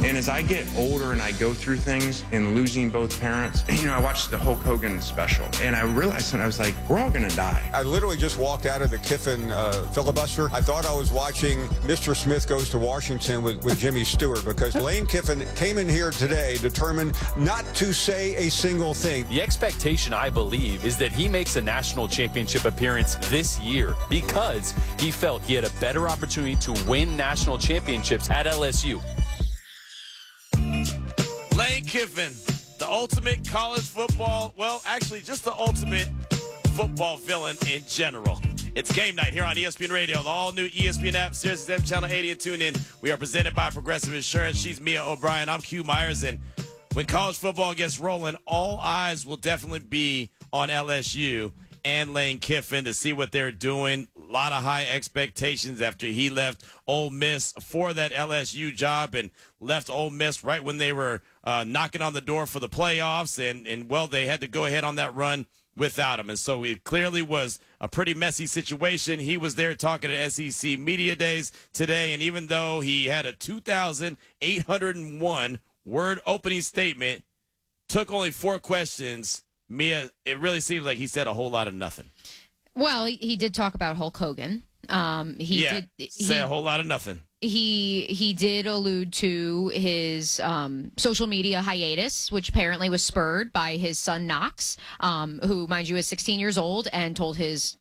And as I get older and I go through things and losing both parents, I watched the Hulk Hogan special and I realized something. I was like, we're all going to die. I literally just walked out of the Kiffin filibuster. I thought I was watching Mr. Smith Goes to Washington with Jimmy Stewart, because Lane Kiffin came in here today determined not to say a single thing. The expectation, I believe, is that he makes a national championship appearance this year because he felt he had a better opportunity to win national championships at LSU. Lane Kiffin, the ultimate college football, well, actually just the ultimate football villain in general. It's game night here on ESPN Radio, the all-new ESPN app, SiriusXM Channel 80, and tune in. We are presented by Progressive Insurance. She's Mia O'Brien. I'm Hugh Myers, and when college football gets rolling, all eyes will definitely be on LSU and Lane Kiffin to see what they're doing. A lot of high expectations after he left Ole Miss for that LSU job and left Ole Miss right when they were knocking on the door for the playoffs. And well, they had to go ahead on that run without him. And so it clearly was a pretty messy situation. He was there talking at SEC Media Days today. And even though he had a 2,801 word opening statement, took only 4 questions, Mia, it really seems like he said a whole lot of nothing. Well, he did talk about Hulk Hogan. He said a whole lot of nothing. He did allude to his social media hiatus, which apparently was spurred by his son Knox, who, mind you, is 16 years old and told his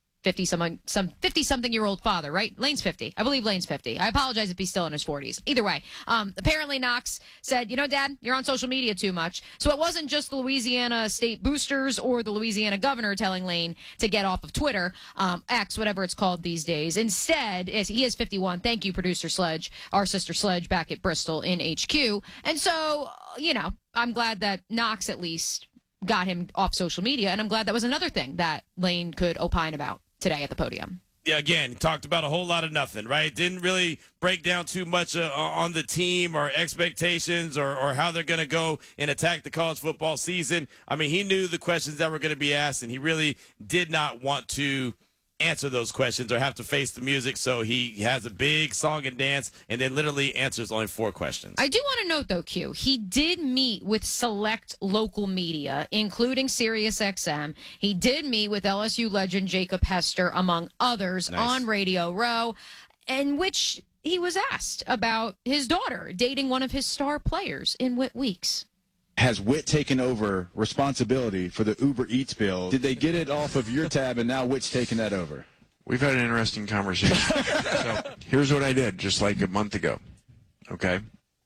50-something-year-old father, right? Lane's 50. I believe Lane's 50. I apologize if he's still in his 40s. Either way, apparently Knox said, Dad, you're on social media too much. So it wasn't just the Louisiana State boosters or the Louisiana governor telling Lane to get off of Twitter, X, whatever it's called these days. Instead, he is 51. Thank you, producer Sledge, our sister Sledge back at Bristol in HQ. And so, I'm glad that Knox at least got him off social media. And I'm glad that was another thing that Lane could opine about today at the podium. Yeah, again, talked about a whole lot of nothing, right? Didn't really break down too much on the team or expectations or how they're going to go and attack the college football season. I mean, he knew the questions that were going to be asked, and he really did not want to answer those questions or have to face the music. So he has a big song and dance and then literally answers only 4 questions. I do want to note, though, Q, he did meet with select local media, including SiriusXM. He did meet with LSU legend Jacob Hester, among others, on Radio Row, in which he was asked about his daughter dating one of his star players in Whit Weeks. Has Whit taken over responsibility for the Uber Eats bill? Did they get it off of your tab, and now Whit's taking that over? We've had an interesting conversation. So here's what I did just like a month ago, okay?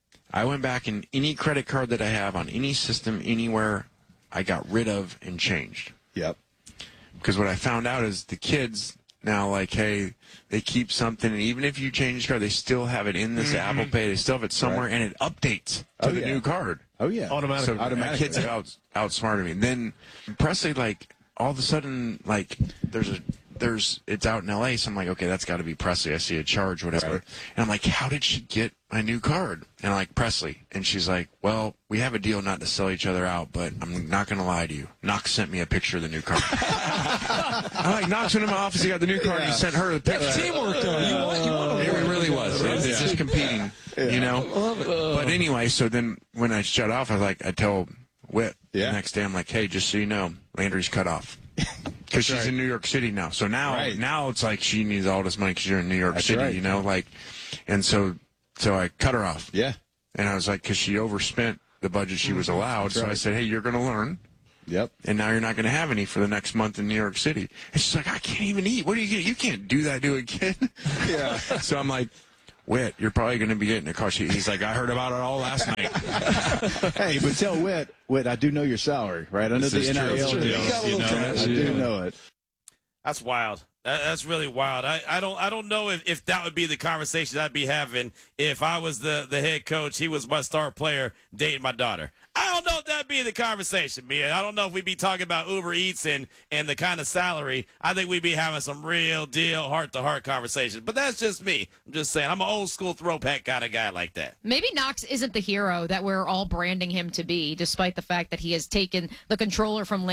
I went back and any credit card that I have on any system, anywhere, I got rid of and changed. Yep. Because what I found out is the kids now, hey, they keep something, and even if you change card, they still have it in this Apple Pay. They still have it somewhere, and it updates to the new card. Oh, yeah. Automatically. So my kids have outsmarted me. Then Presley, all of a sudden, it's out in L.A., so I'm like, okay, that's got to be Presley. I see a charge, whatever. Right. And I'm like, how did she get my new card? And I'm like, Presley. And she's like, well, we have a deal not to sell each other out, but I'm not going to lie to you. Knox sent me a picture of the new card. I'm like, Knox went in my office, he got the new card, and he sent her the picture. Teamwork, though. It really was. It's just competing, But anyway, so then when I shut off, I tell Whit the next day, I'm like, hey, just so you know, Landry's cut off. Because she's in New York City now. So now it's like she needs all this money because you're in New York City, and so I cut her off. Yeah. And I was like, because she overspent the budget she was allowed. So I said, hey, you're going to learn. Yep. And now you're not going to have any for the next month in New York City. And she's like, I can't even eat. What do you get? You can't do that to a kid. Yeah. So I'm like, Whit, you're probably going to be getting a car. He's like, I heard about it all last night. Hey, but tell Whit, I do know your salary, right? Under the NIL deal. I do know it. That's wild. That's really wild. I don't know if that would be the conversation I'd be having if I was the head coach. He was my star player dating my daughter. I don't know if that'd be the conversation, man. I don't know if we'd be talking about Uber Eats and the kind of salary. I think we'd be having some real deal heart-to-heart conversations. But that's just me. I'm just saying. I'm an old-school throwback kind of guy like that. Maybe Knox isn't the hero that we're all branding him to be, despite the fact that he has taken the controller from